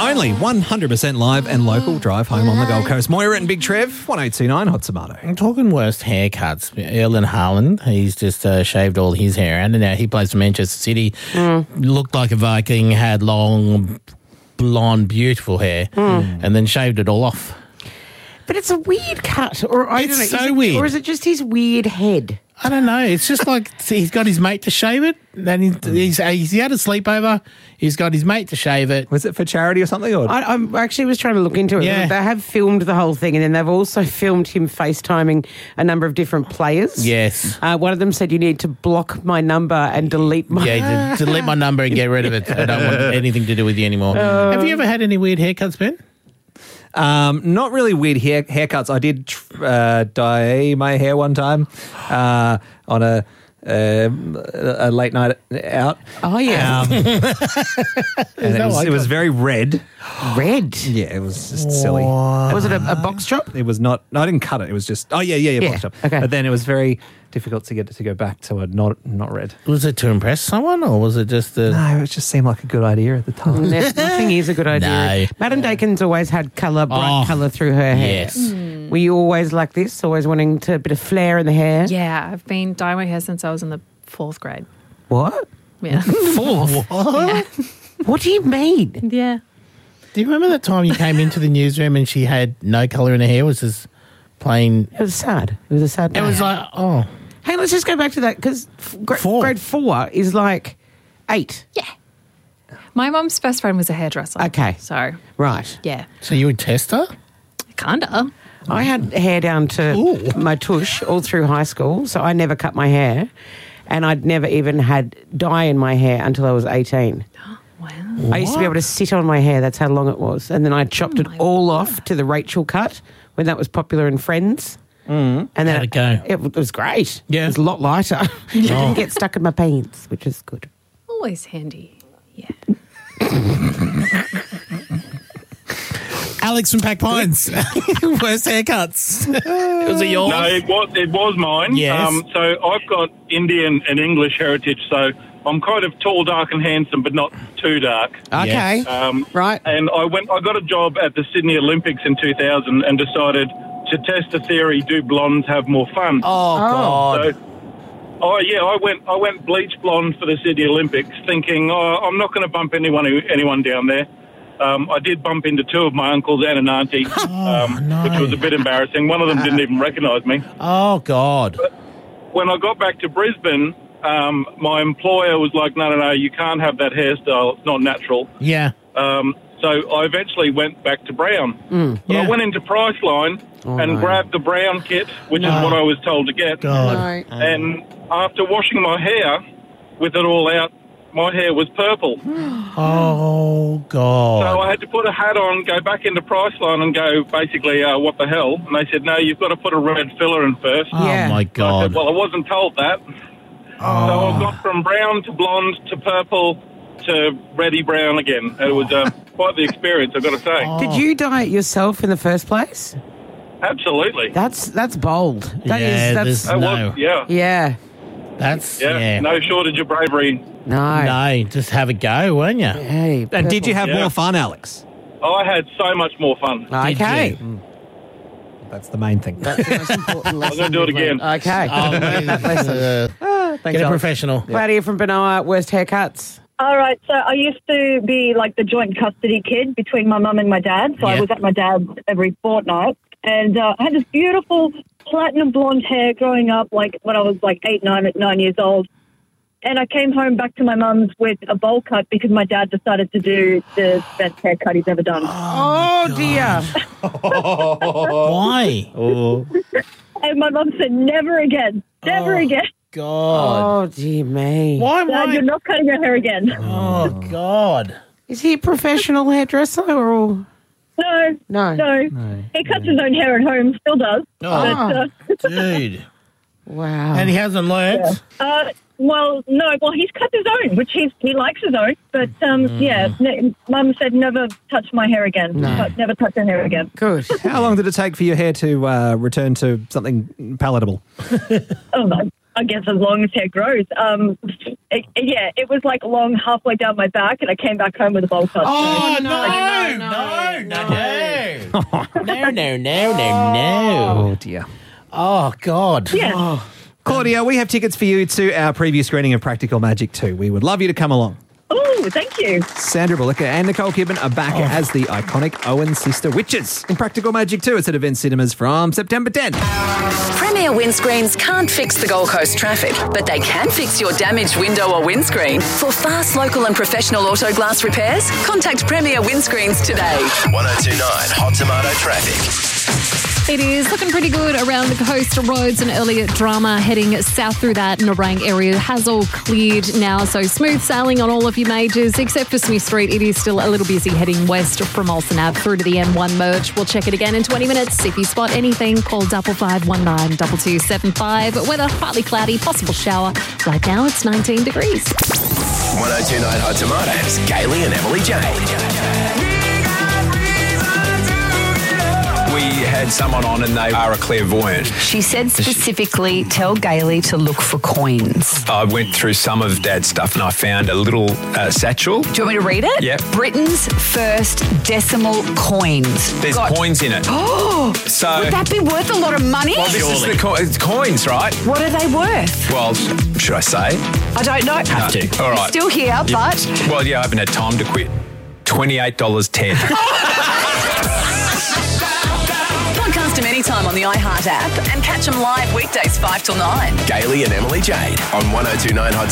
only 100% live and local drive home on the Gold Coast. Moira and Big Trev, 1029 Hot Tomato. I'm talking worst haircuts. Erling Haaland, he's just shaved all his hair out, and now he plays for Manchester City. Looked like a Viking, had long, blonde, beautiful hair, and then shaved it all off. But it's a weird cut. Or I don't know. It's so weird. Or is it just his weird head? I don't know. It's just like he's got his mate to shave it. Then he's had a sleepover. He's got his mate to shave it. Was it for charity or something? Or? I actually was trying to look into it. Yeah. They have filmed the whole thing, and then they've also filmed him FaceTiming a number of different players. Yes. One of them said, you need to block my number and delete my... Yeah, delete my number and get rid of it. I don't want anything to do with you anymore. Have you ever had any weird haircuts, Ben? Not really weird haircuts. I did dye my hair one time on a late night out. Oh, yeah. And it was very red. Red? Yeah, it was just silly. Was it a box chop? It was not. No, I didn't cut it. It was just. Oh yeah, box chop. Okay. But then it was very difficult to get it to go back to a not red. Was it to impress someone, or was it just the... No, it just seemed like a good idea at the time. Nothing is a good idea. No. Madam Dakin's always had bright colour through her hair. Yes. Were you always like this, always wanting a bit of flair in the hair? Yeah, I've been dyeing my hair since I was in the 4th grade. What? Yeah. Fourth? What? What do you mean? Yeah. Do you remember that time you came into the newsroom and she had no colour in her hair? Was just plain... It was sad. It was a sad day. It was like, oh... Hey, let's just go back to that, because grade 4 is like 8. Yeah. My mum's best friend was a hairdresser. Okay. So, Right. yeah. So you would test her? Kinda. I had hair down to my tush all through high school, so I never cut my hair. And I'd never even had dye in my hair until I was 18. Wow. I used to be able to sit on my hair. That's how long it was. And then I chopped it all off to the Rachel cut when that was popular in Friends. And then How'd it go? It was great. Yeah. It was a lot lighter. It didn't get stuck in my pants, which is good. Always handy. Yeah. Alex from Pack Pines. Worst haircuts. Was it yours? No, it was mine. Yes. So I've got Indian and English heritage, so I'm kind of tall, dark and handsome, but not too dark. Okay. Right. And I got a job at the Sydney Olympics in 2000 and decided to test the theory, do blondes have more fun? Oh, God. So, I went bleach blonde for the Sydney Olympics, thinking, I'm not going to bump anyone down there. I did bump into 2 of my uncles and an auntie, which was a bit embarrassing. One of them didn't even recognise me. Oh, God. But when I got back to Brisbane, my employer was like, no, you can't have that hairstyle. It's not natural. Yeah. So I eventually went back to brown. But I went into Priceline and grabbed the brown kit, which is what I was told to get. God. And after washing my hair with it all out, my hair was purple. Oh, God. So I had to put a hat on, go back into Priceline and go, basically, what the hell? And they said, no, you've got to put a red filler in first. Oh, Yeah. my I God. said, well, I wasn't told that. So I got from brown to blonde to purple to reddy brown again. And it was quite the experience, I've got to say. Did you dye it yourself in the first place? Absolutely. That's bold. That Yeah, is. there's That no. was, yeah. Yeah. That's, Yeah, no shortage of bravery. No. No, just have a go, weren't you? Hey, And did you have Yeah. more fun, Alex? I had so much more fun. Okay. Did you? That's the main thing. That's the most important lesson. I'm going to do it again. Okay. Get a professional. Claudia from Benoa, worst haircuts. All right, so I used to be like the joint custody kid between my mum and my dad. So Yeah. I was at my dad's every fortnight. And I had this beautiful platinum blonde hair growing up, like when I was like 9 years old. And I came home back to my mum's with a bowl cut because my dad decided to do the best haircut he's ever done. Oh, dear. Why? And my mum said, never again, never again. God. Oh, dear me. Why? Dad, you're not cutting your hair again. Oh, God. Is he a professional hairdresser or? No. No. He cuts his own hair at home, still does. Oh, dude. Wow. And he hasn't learnt? Well, no. Well, he's cut his own, which he likes his own. But, Mum said never touch my hair again. Never touch her hair again. Good. How long did it take for your hair to return to something palatable? Oh, I guess as long as hair grows. It was like long halfway down my back, and I came back home with a bowl cut. Oh, no. Oh, dear. Oh, God. Yeah. Claudia, we have tickets for you to our preview screening of Practical Magic 2. We would love you to come along. Oh, thank you. Sandra Bullock and Nicole Kidman are back as the iconic Owen sister witches in Practical Magic 2. It's at Event Cinemas from September 10th. Premier Windscreens can't fix the Gold Coast traffic, but they can fix your damaged window or windscreen. For fast, local and professional auto glass repairs, contact Premier Windscreens today. 1029 Hot Tomato Traffic. It is looking pretty good around the coast roads. An earlier drama heading south through that Nerang area has all cleared now. So smooth sailing on all of your majors, except for Smith Street. It is still a little busy heading west from Olsen Ave through to the M1 merge. We'll check it again in 20 minutes. If you spot anything, call 5519 2275. Weather partly cloudy, possible shower. Right now it's 19 degrees. 1029 Hot Tomatoes. Gailey and Emily Jane. We had someone on and they are a clairvoyant. She said specifically, tell Gailey to look for coins. I went through some of Dad's stuff and I found a little satchel. Do you want me to read it? Yep. Britain's first decimal coins. There's coins in it. Oh, So would that be worth a lot of money? well, this is the it's coins, right? What are they worth? Well, should I say? I don't know. Have to. All right. Still here, but... Well, yeah, I haven't had time to quit. $28.10. Podcast them anytime on the iHeart app and catch them live weekdays 5 till 9. Gailey and Emily Jade on 1029 Hot